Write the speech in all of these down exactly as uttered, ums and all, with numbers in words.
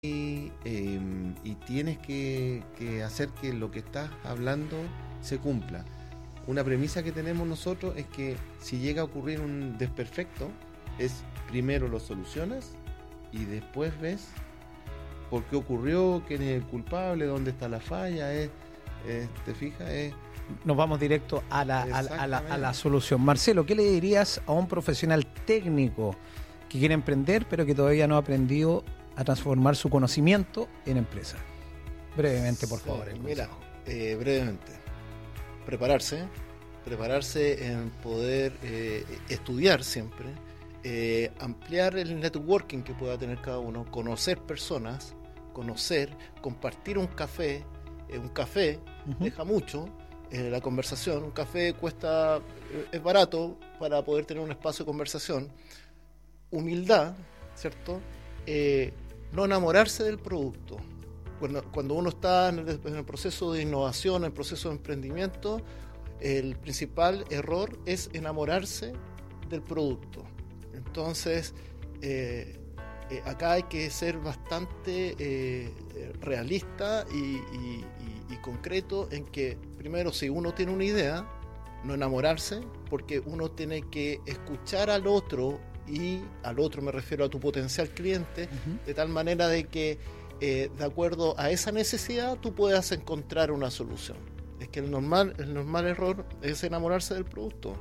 y, eh, y tienes que, que hacer que lo que estás hablando se cumpla. Una premisa que tenemos nosotros es que si llega a ocurrir un desperfecto, es primero lo solucionas y después ves por qué ocurrió, quién es el culpable, dónde está la falla, es, es, ¿te fijas? Es, Nos vamos directo a la, a, a, la, a la solución. Marcelo, ¿qué le dirías a un profesional técnico que quiere emprender pero que todavía no ha aprendido a transformar su conocimiento en empresa? Brevemente, por favor. Sí, mira, eh, brevemente. Prepararse, prepararse en poder eh, estudiar siempre, eh, ampliar el networking que pueda tener cada uno, conocer personas, conocer, compartir un café, eh, un café uh-huh. deja mucho, eh, la conversación, un café cuesta, eh, es barato para poder tener un espacio de conversación, humildad, ¿cierto? Eh, no enamorarse del producto. Cuando, cuando uno está en el, en el proceso de innovación, en el proceso de emprendimiento, el principal error es enamorarse del producto. Entonces, eh, eh, acá hay que ser bastante eh, realista y, y, y, y concreto en que, primero, si uno tiene una idea, no enamorarse, porque uno tiene que escuchar al otro, y al otro me refiero a tu potencial cliente, uh-huh. de tal manera de que Eh, de acuerdo a esa necesidad tú puedas encontrar una solución. Es que el normal, el normal error es enamorarse del producto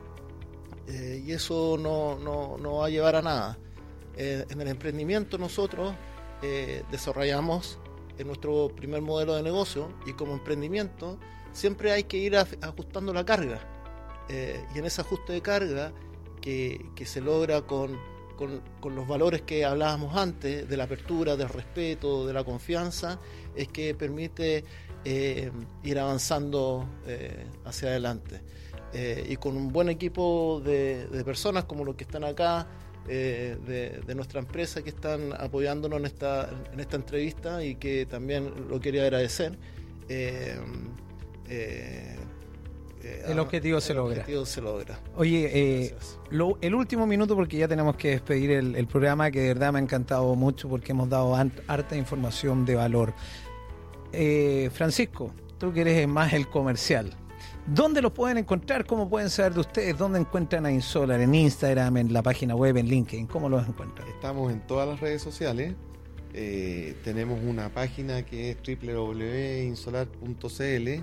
eh, y eso no, no, no va a llevar a nada. Eh, en el emprendimiento nosotros eh, desarrollamos en nuestro primer modelo de negocio y como emprendimiento siempre hay que ir a, ajustando la carga eh, y en ese ajuste de carga que, que se logra con Con, con los valores que hablábamos antes, de la apertura, del respeto, de la confianza, es que permite eh, ir avanzando eh, hacia adelante. Eh, y con un buen equipo de, de personas como los que están acá, eh, de, de nuestra empresa, que están apoyándonos en esta, en esta entrevista y que también lo quería agradecer. Eh, eh, El objetivo, el se, logra. objetivo se logra. Oye, eh, lo, el último minuto, porque ya tenemos que despedir el, el programa, que de verdad me ha encantado mucho porque hemos dado harta información de valor. Eh, Francisco, tú que eres más el comercial, ¿dónde los pueden encontrar? ¿Cómo pueden saber de ustedes? ¿Dónde encuentran a Insolar? ¿En Instagram, en la página web, en LinkedIn? ¿Cómo los encuentran? Estamos en todas las redes sociales. Eh, tenemos una página que es doble u doble u doble u punto insolar punto c l.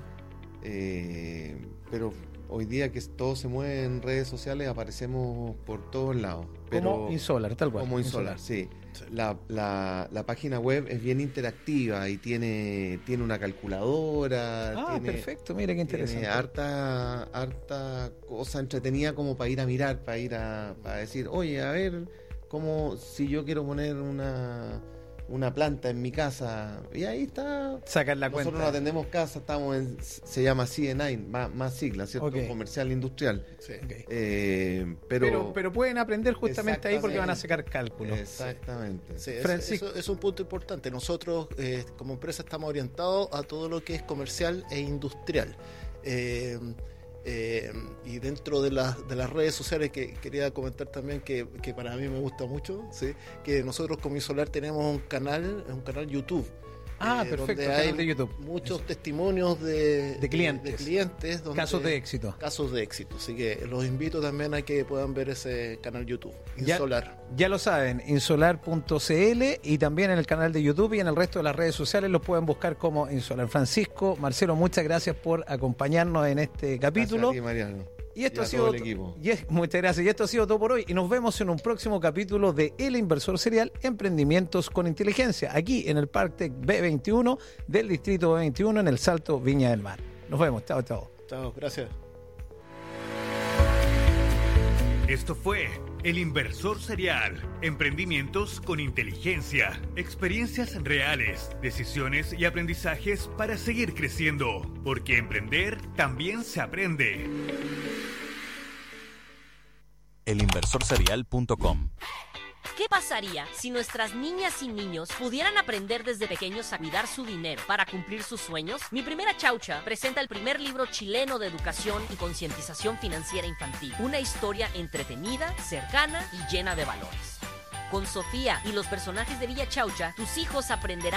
Eh, pero hoy día que todo se mueve en redes sociales aparecemos por todos lados. Pero como Insolar, tal cual. Como Insolar, Insolar. sí. sí. La, la, la página web es bien interactiva y tiene, tiene una calculadora. Ah, tiene, perfecto, mira qué interesante. Tiene harta, harta cosa entretenida como para ir a mirar, para ir a para decir, oye, a ver, como si yo quiero poner una... una planta en mi casa y ahí está. Sacar la Nosotros cuenta. no atendemos casa, estamos en, se llama C N I, más, más siglas, ¿cierto? Okay. Comercial industrial. Sí. Okay. Eh, pero, pero pero pueden aprender justamente ahí porque van a sacar cálculos. Exactamente. Sí, es, eso es un punto importante. Nosotros eh, como empresa estamos orientados a todo lo que es comercial e industrial. Eh, Eh, y dentro de, la, de las redes sociales, que quería comentar también que, que para mí me gusta mucho, ¿sí? Que nosotros como Insolar tenemos un canal, un canal YouTube. Ah, eh, perfecto, donde hay canal de YouTube. Muchos Eso. testimonios de, de clientes, de, de clientes donde, casos de éxito. Casos de éxito. Así que los invito también a que puedan ver ese canal YouTube, Insolar. Ya, ya lo saben, insolar punto c l y también en el canal de YouTube y en el resto de las redes sociales los pueden buscar como Insolar. Francisco, Marcelo, muchas gracias por acompañarnos en este capítulo. Gracias a ti, Mariano. Y esto y ha sido el equipo. Y es, muchas gracias. Y esto ha sido todo por hoy. Y nos vemos en un próximo capítulo de El Inversor Serial, Emprendimientos con Inteligencia, aquí en el Parktech B veintiuno del Distrito B veintiuno en el Salto Viña del Mar. Nos vemos. Chao, chao. Chao, gracias. Esto fue El Inversor Serial, Emprendimientos con Inteligencia, experiencias reales, decisiones y aprendizajes para seguir creciendo, porque emprender también se aprende. el inversor serial punto com. ¿Qué pasaría si nuestras niñas y niños pudieran aprender desde pequeños a cuidar su dinero para cumplir sus sueños? Mi Primera Chaucha presenta el primer libro chileno de educación y concientización financiera infantil. Una historia entretenida, cercana y llena de valores. Con Sofía y los personajes de Villa Chaucha, tus hijos aprenderán